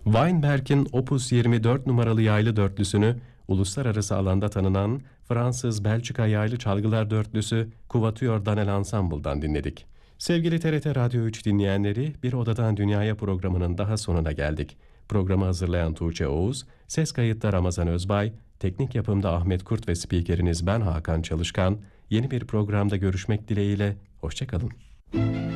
Weinberg'in Opus 24 numaralı yaylı dörtlüsünü uluslararası alanda tanınan Fransız-Belçika yaylı çalgılar dörtlüsü Quatuor Danel Ensemble'dan dinledik. Sevgili TRT Radyo 3 dinleyenleri, Bir Odadan Dünyaya programının daha sonuna geldik. Programı hazırlayan Tuğçe Oğuz, ses kayıtta Ramazan Özbay, teknik yapımda Ahmet Kurt ve spikeriniz ben Hakan Çalışkan. Yeni bir programda görüşmek dileğiyle, hoşça kalın.